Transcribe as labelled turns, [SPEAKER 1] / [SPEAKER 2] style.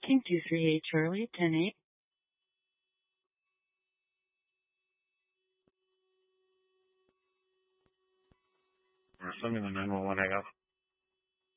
[SPEAKER 1] King 238 Charlie, 10-8.
[SPEAKER 2] Send me the 911 I got.